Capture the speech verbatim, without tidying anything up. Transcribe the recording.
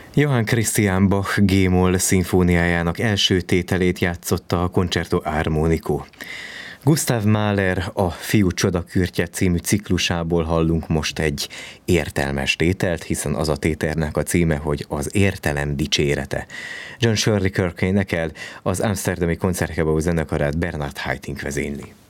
Johann Christian Bach G-moll szimfóniájának első tételét játszotta a Concerto Armonico. Gustav Mahler A fiú csodakürtje című ciklusából hallunk most egy értelmes tételt, hiszen az a tételnek a címe, hogy Az értelem dicsérete. John Shirley Kirk énekel, az amsterdami Koncertgebouw zenekarát Bernard Haitink vezényli.